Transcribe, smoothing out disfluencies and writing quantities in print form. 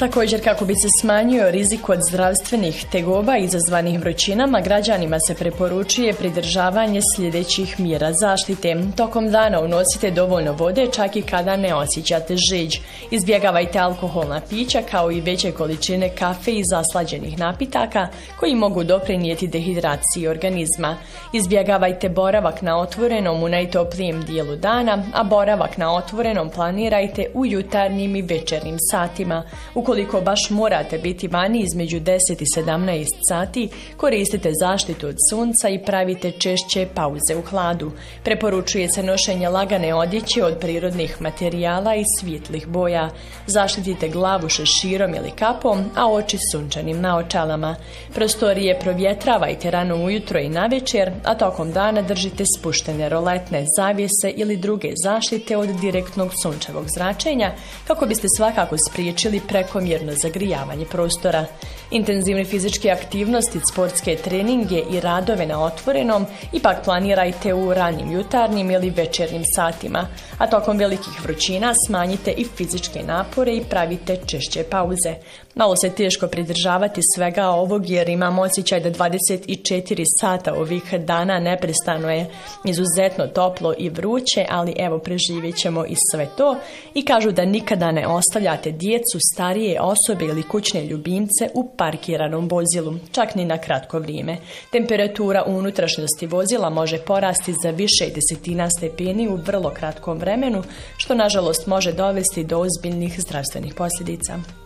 Također, kako bi se smanjio rizik od zdravstvenih tegoba izazvanih vrućinama, građanima se preporučuje pridržavanje sljedećih mjera zaštite. Tokom dana unosite dovoljno vode čak i kada ne osjećate žeđ. Izbjegavajte alkoholna pića kao i veće količine kafe i zaslađenih napitaka koji mogu doprinijeti dehidraciji organizma. Izbjegavajte boravak na otvorenom u najtoplijem dijelu dana, a boravak na otvorenom planirajte u jutarnjim i večernjim satima. Ukoliko baš morate biti vani između 10 i 17 sati, koristite zaštitu od sunca i pravite češće pauze u hladu. Preporučuje se nošenje lagane odjeće od prirodnih materijala i svjetlih boja. Zaštitite glavu šeširom ili kapom, a oči sunčanim naočalama. Prostorije provjetravajte rano ujutro i navečer, a tokom dana držite spuštene roletne zavjese ili druge zaštite od direktnog sunčevog zračenja kako biste svakako spriječili prekomjerno zagrijavanje prostora. Intenzivne fizičke aktivnosti, sportske treninge i radove na otvorenom ipak planirajte u ranim jutarnjim ili večernjim satima, a tokom velikih vrućina smanjite i fizičke napore i pravite češće pauze. Malo se teško pridržavati svega ovog jer imam osjećaj da 24 sata ovih dana neprestano je izuzetno toplo i vruće, ali evo preživjet ćemo i sve to. I kažu da nikada ne ostavljate djecu, starije osobe ili kućne ljubimce u parkiranom vozilu, čak ni na kratko vrijeme. Temperatura u unutrašnjosti vozila može porasti za više desetina stepeni u vrlo kratkom vremenu, što nažalost može dovesti do ozbiljnih zdravstvenih posljedica.